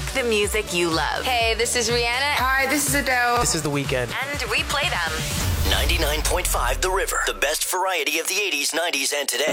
pick the music you love. Hey, this is Rihanna. Hi, this is Adele. This is The Weeknd. And we play them. 99.5 The River. The best variety of the 80s, 90s, and today.